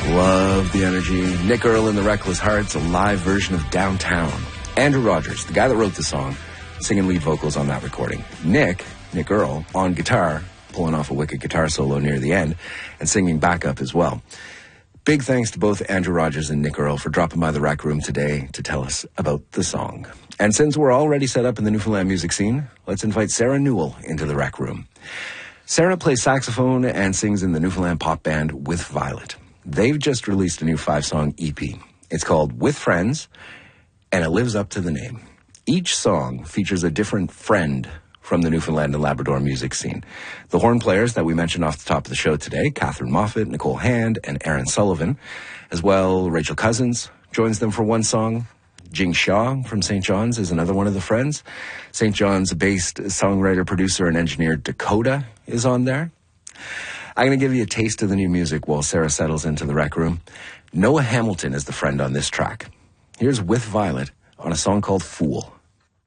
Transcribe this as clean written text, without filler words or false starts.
Love the energy. Nick Earl and the Reckless Hearts, a live version of Downtown. Andrew Rogers, the guy that wrote the song, singing lead vocals on that recording. Nick Earl, on guitar, pulling off a wicked guitar solo near the end, and singing backup as well. Big thanks to both Andrew Rogers and Nick Earl for dropping by the Rec Room today to tell us about the song. And since we're already set up in the Newfoundland music scene, let's invite Sarah Newell into the Rec Room. Sarah plays saxophone and sings in the Newfoundland pop band With Violet. They've just released a new 5-song EP. It's called With Friends, and it lives up to the name. Each song features a different friend from the Newfoundland and Labrador music scene. The horn players that we mentioned off the top of the show today, Catherine Moffat, Nicole Hand, and Aaron Sullivan, as well Rachel Cousins joins them for one song. Jing Shaw from St. John's is another one of the friends. St. John's-based songwriter, producer, and engineer Dakota is on there. I'm going to give you a taste of the new music while Sarah settles into the Rec Room. Noah Hamilton is the friend on this track. Here's With Violet on a song called Fool.